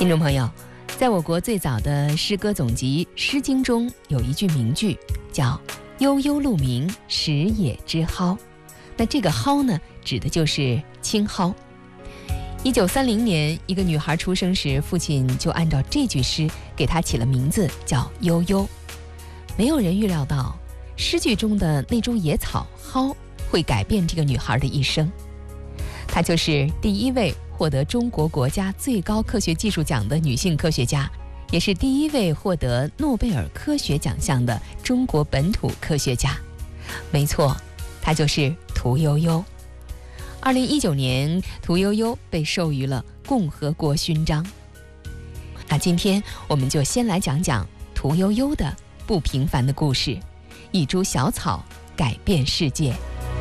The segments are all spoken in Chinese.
听众朋友，在我国最早的诗歌总集《诗经》中有一句名句叫悠悠鹿鸣，食野之蒿。那这个蒿呢，指的就是青蒿。1930年，一个女孩出生时，父亲就按照这句诗给她起了名字，叫悠悠。没有人预料到，诗句中的那株野草蒿会改变这个女孩的一生。她就是第一位获得中国国家最高科学技术奖的女性科学家，也是第一位获得诺贝尔科学奖项的中国本土科学家。没错，她就是屠呦呦。2019年，屠呦呦被授予了共和国勋章。那今天我们就先来讲讲屠呦呦的不平凡的故事，一株小草改变世界。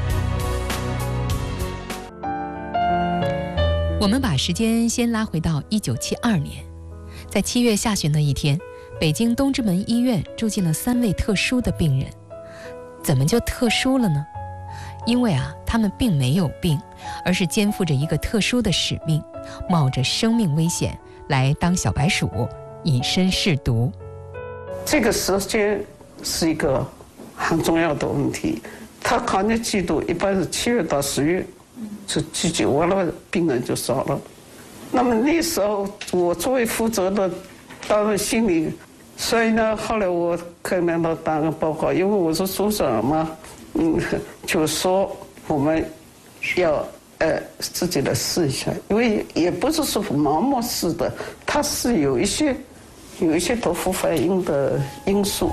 我们把时间先拉回到1972年，在7月下旬的一天，北京东直门医院住进了3位特殊的病人。怎么就特殊了呢？因为他们并没有病，而是肩负着一个特殊的使命，冒着生命危险来当小白鼠，以身试毒。 这个时间是一个很重要的问题。他抗疟季度一般是7月到10月，这季节完了，病人就少了。那么那时候我作为负责的，当然心里，所以呢，后来我跟领导打个报告，因为我是组长嘛，就说我们要自己来试一下，因为也不是说盲目试的，它是有一些多副反应的因素。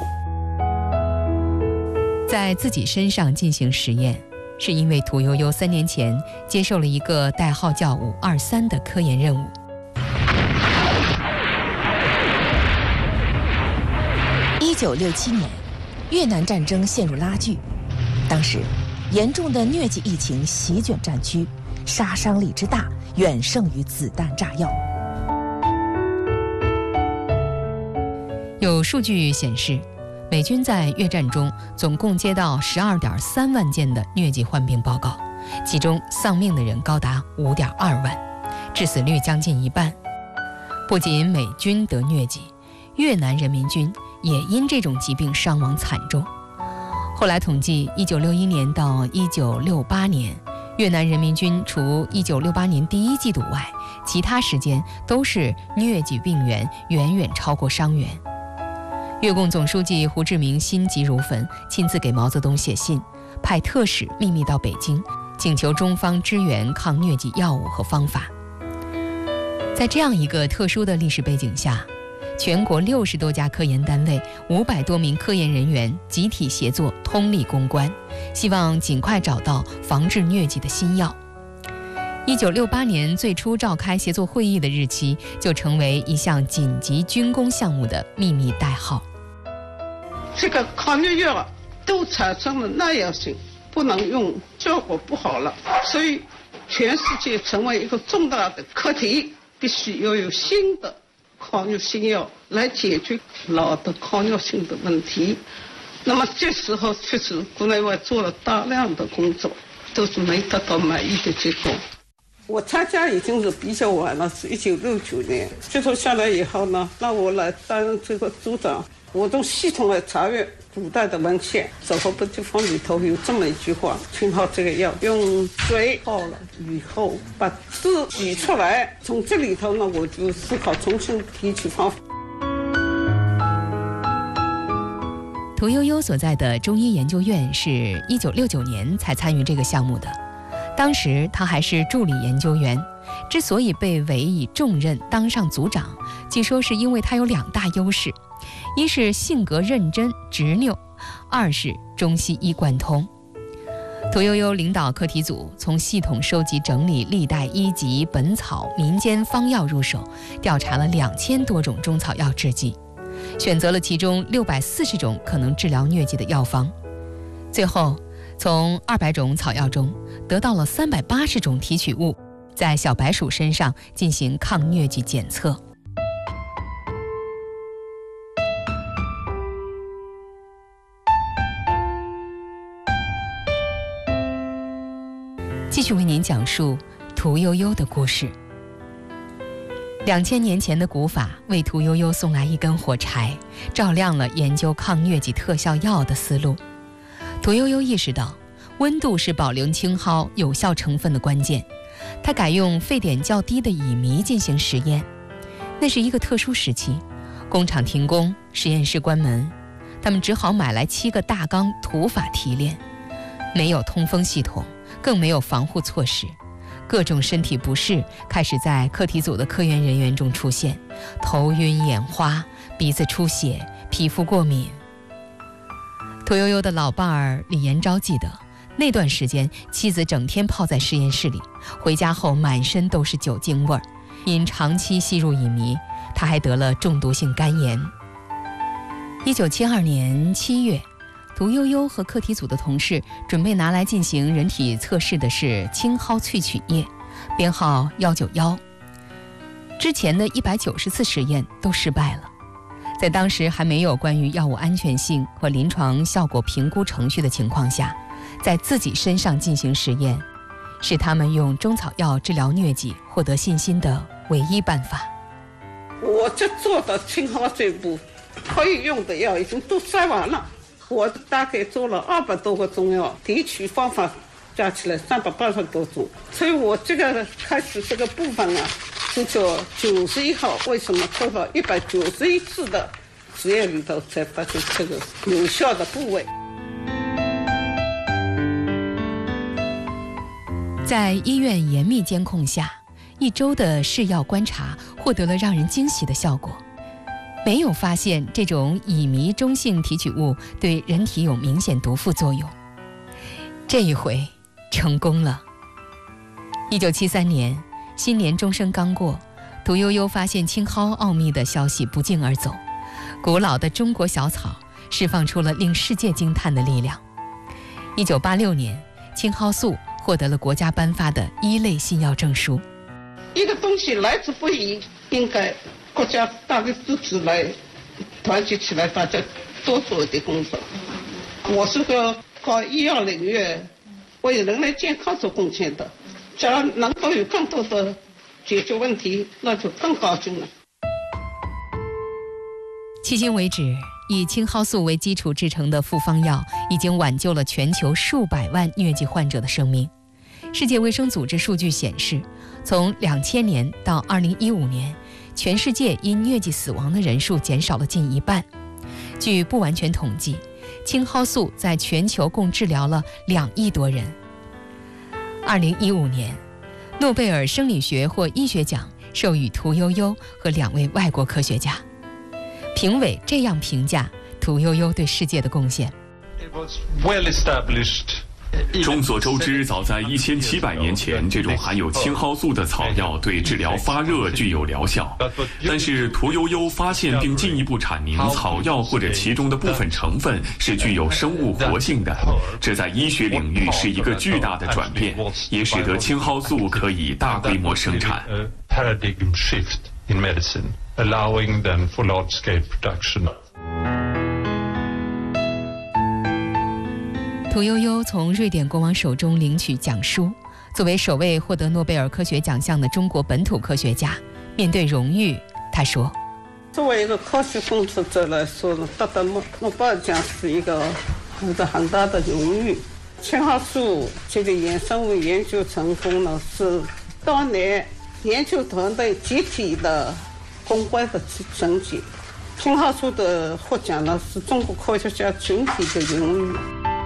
在自己身上进行实验，是因为屠呦呦3年前接受了一个代号叫523的科研任务。 1967年，越南战争陷入拉锯，当时严重的疟疾疫情席卷战区，杀伤力之大远胜于子弹炸药。 有数据显示，美军在越战中总共接到12.3万件的疟疾患病报告，其中丧命的人高达5.2万，致死率将近一半。不仅美军得疟疾，越南人民军也因这种疾病伤亡惨重。后来统计，1961年到1968年，越南人民军除1968年第1季度外，其他时间都是疟疾病源远远超过伤员。越共总书记胡志明心急如焚，亲自给毛泽东写信，派特使秘密到北京，请求中方支援抗疟疾药物和方法。在这样一个特殊的历史背景下，全国60多家科研单位，500多名科研人员集体协作，通力攻关，希望尽快找到防治疟疾的新药。1968年最初召开协作会议的日期，就成为一项紧急军工项目的秘密代号。 这个抗疟药都产生了耐药性，不能用，效果不好了，所以全世界成为一个重大的课题，必须要有新的抗疟新药来解决老的抗疟性的问题。那么这时候确实国内外做了大量的工作，都是没得到满意的结果。我参加已经是比较晚了，是1969年。接受下来以后呢，让我来担任这个组长，我都系统来查阅古代的文献。手和笔记方里头有这么一句话：青蒿这个药用水泡了以后，把汁挤出来。从这里头呢，我就思考重新提取方法。 屠呦呦所在的中医研究院是1969年才参与这个项目的。当时他还是助理研究员，之所以被委以重任当上组长，据说是因为他有2大优势，一是性格认真执拗，2是中西医贯通。屠呦呦领导课题组，从系统收集整理历代医籍、本草、民间方药入手，调查了2000多种中草药制剂，选择了其中640种可能治疗疟疾的药方，最后从200种草药中得到了380种提取物，在小白鼠身上进行抗疟疾检测。继续为您讲述屠呦呦的故事。 2000年前的古法为屠呦呦送来一根火柴，照亮了研究抗疟疾特效药的思路。屠呦呦意识到，温度是保留青蒿有效成分的关键。她改用沸点较低的乙醚进行实验。那是一个特殊时期，工厂停工，实验室关门，他们只好买来7个大缸土法提炼。没有通风系统，更没有防护措施，各种身体不适开始在课题组的科研人员中出现，头晕眼花，鼻子出血，皮肤过敏。屠呦呦的老伴儿李延昭记得，那段时间妻子整天泡在实验室里，回家后满身都是酒精味儿，因长期吸入乙醚，他还得了中毒性肝炎。1972年7月，屠呦呦和课题组的同事准备拿来进行人体测试的是青蒿萃取液，编号191。之前的190次实验都失败了。在当时还没有关于药物安全性和临床效果评估程序的情况下，在自己身上进行实验，是他们用中草药治疗疟疾获得信心的唯一办法。 我就做到青蒿这步，可以用的药已经都筛完了。我大概做了200多个中药，提取方法加起来380多种，所以我这个开始这个部分啊，就叫91号。为什么做到191次的实验里头才发现这个有效的部位？ 在医院严密监控下，1周的试药观察获得了让人惊喜的效果。没有发现这种乙醚中性提取物对人体有明显毒副作用。这一回成功了。1973年，新年钟声刚过，屠呦呦发现青蒿奥秘的消息不胫而走。古老的中国小草释放出了令世界惊叹的力量。1986年，青蒿素获得了国家颁发的1类新药证书。 一个东西来之不易，应该国家大力支持，来团结起来，大家多做一点工作。我是个搞医药领域为人类健康做贡献的，假如能够有更多的解决问题，那就更高兴了。 迄今为止，以青蒿素为基础制成的复方药已经挽救了全球数百万疟疾患者的生命。世界卫生组织数据显示，从2000年到2015年，全世界因疟疾死亡的人数减少了近1半。据不完全统计，青蒿素在全球共治疗了2亿多人。2015年，诺贝尔生理学或医学奖授予屠呦呦和2位外国科学家。评委这样评价屠呦呦对世界的贡献。 众所周知，早在1700年前，这种含有青蒿素的草药对治疗发热具有疗效。但是屠呦呦发现并进一步阐明，草药或者其中的部分成分是具有生物活性的，这在医学领域是一个巨大的转变，也使得青蒿素可以大规模生产。屠呦呦从瑞典国王手中领取奖书，作为首位获得诺贝尔科学奖项的中国本土科学家，面对荣誉，他说：“ 作为一个科学工作者来说呢，得到诺贝尔奖是一个很大的荣誉。青蒿素这个衍生物研究成功呢，是当年研究团队集体的公关的成绩。青蒿素的获奖呢，是中国科学家群体的荣誉。”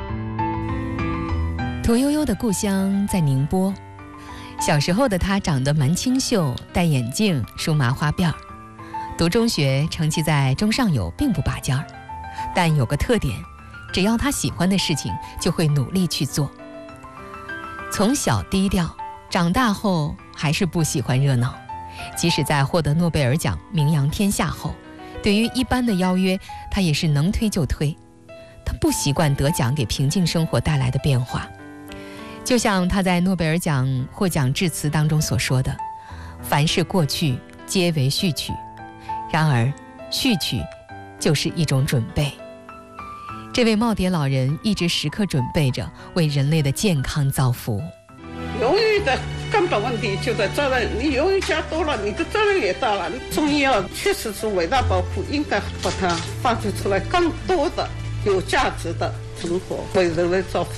屠呦呦的故乡在宁波，小时候的她长得蛮清秀，戴眼镜，梳麻花辫儿。读中学成绩在中上游，并不拔尖儿，但有个特点，只要她喜欢的事情，就会努力去做。从小低调，长大后还是不喜欢热闹。即使在获得诺贝尔奖名扬天下后，对于一般的邀约，她也是能推就推。她不习惯得奖给平静生活带来的变化。就像他在诺贝尔奖获奖致辞当中所说的，凡是过去皆为序曲，然而序曲就是一种准备。这位耄耋老人一直时刻准备着为人类的健康造福。 荣誉的根本问题就在责任，你用药加多了，你的责任也大了。中医药确实是伟大宝库，应该把它发掘出来更多的有价值的成果，为人类造福。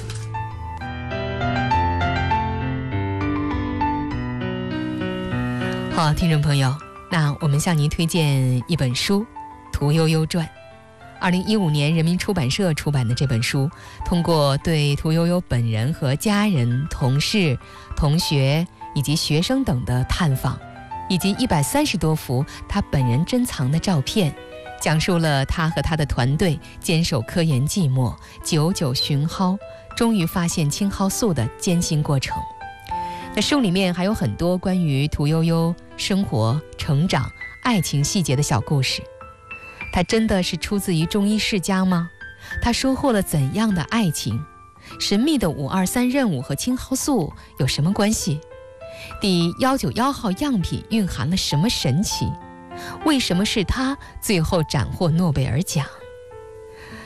好，听众朋友，那我们向您推荐一本书《屠呦呦传》。2015年人民出版社出版的这本书，通过对屠呦呦本人和家人、同事、同学以及学生等的探访，以及130多幅她本人珍藏的照片，讲述了她和她的团队坚守科研寂寞、久久寻蒿，终于发现青蒿素的艰辛过程。那书里面还有很多关于屠呦呦生活、成长、爱情细节的小故事。她真的是出自于中医世家吗？她收获了怎样的爱情？神秘的523任务和青蒿素有什么关系？第191号样品蕴含了什么神奇？为什么是她最后斩获诺贝尔奖？